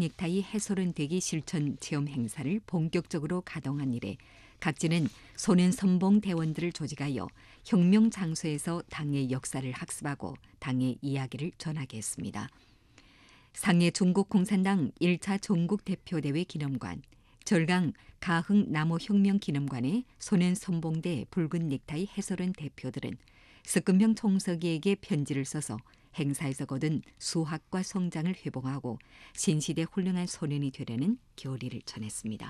넥타이 해소론 대기 실천 체험 행사를 본격적으로 가동한 이래 각지는 소년 선봉 대원들을 조직하여 혁명 장소에서 당의 역사를 학습하고 당의 이야기를 전하게 했습니다. 상해 중국공산당 1차 전국대표대회 기념관, 절강 가흥 남호혁명기념관의 소년 선봉대 붉은 넥타이 해설원 대표들은 석금병 총서기에게 편지를 써서 행사에서 거둔 수학과 성장을 회복하고 신시대 훌륭한 소년이 되려는 교리를 전했습니다.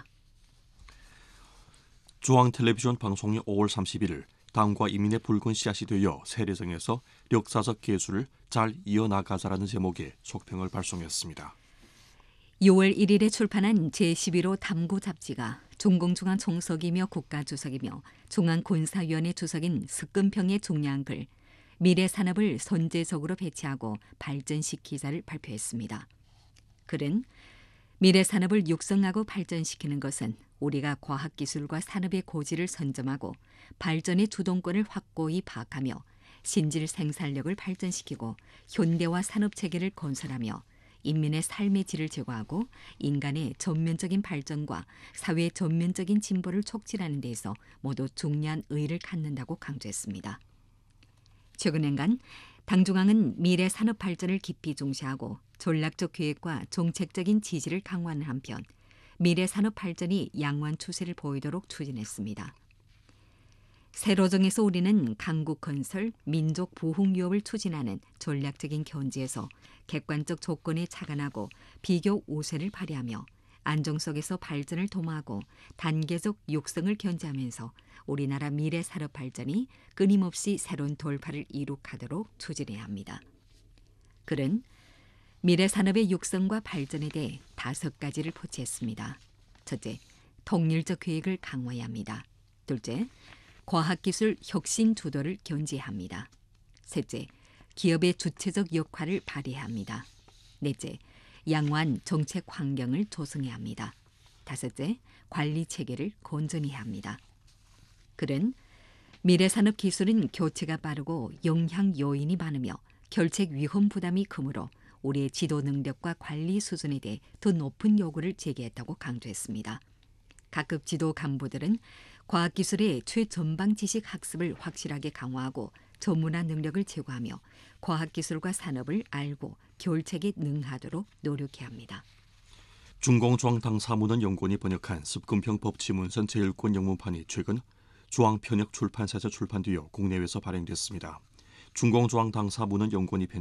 중앙텔레비전 방송이 5월 31일 당과 이민의 붉은 씨앗이 되어 세례성에서 역사적 계수를 잘 이어나가자라는 제목의 속평을 발송했습니다. 6월 1일에 출판한 제11호 탐구 잡지가 중공중앙 총석이며 국가주석이며 중앙군사위원회 주석인 석금평의 중요한 글 미래 산업을 선제적으로 배치하고 발전시키자를 발표했습니다. 글은 미래 산업을 육성하고 발전시키는 것은 우리가 과학기술과 산업의 고지를 선점하고 발전의 주동권을 확고히 파악하며 신질 생산력을 발전시키고 현대화 산업체계를 건설하며 인민의 삶의 질을 제고하고 인간의 전면적인 발전과 사회의 전면적인 진보를 촉진하는 데에서 모두 중요한 의의를 갖는다고 강조했습니다. 최근엔간 당중앙은 미래 산업 발전을 깊이 중시하고 전략적 계획과 정책적인 지지를 강화하는 한편 미래 산업 발전이 양호한 추세를 보이도록 추진했습니다. 세로정에서 우리는 강국 건설, 민족 부흥 유업을 추진하는 전략적인 견지에서 객관적 조건에 착안하고 비교 우세를 발휘하며 안정 속에서 발전을 도모하고 단계적 육성을 견지하면서 우리나라 미래 산업 발전이 끊임없이 새로운 돌파를 이룩하도록 추진해야 합니다. 글은 미래 산업의 육성과 발전에 대해 5가지를 포치했습니다. 첫째, 통일적 계획을 강화해야 합니다. 둘째, 과학기술 혁신 주도를 견지해야 합니다. 셋째, 기업의 주체적 역할을 발휘해야 합니다. 넷째, 양호한 정책 환경을 조성해야 합니다. 다섯째, 관리 체계를 건전해야 합니다. 글은 미래 산업 기술은 교체가 빠르고 영향 요인이 많으며 결책 위험 부담이 크므로 우리의 지도 능력과 관리 수준에 대해 더 높은 요구를 제기했다고 강조했습니다. 각급 지도 간부들은 과학기술의 최전방 지식 학습을 확실하게 강화하고 전문화 능력을 제고하며 과학기술과 산업을 알고 결책에 능하도록 노력해야 합니다. 중공중앙당 사무원 연구원이 번역한 석금평 법치문선 제1권 영문판이 최근 중앙편역 출판사에서 출판되어 국내외에서 발행됐습니다. 중공중앙당 사무원 연구원이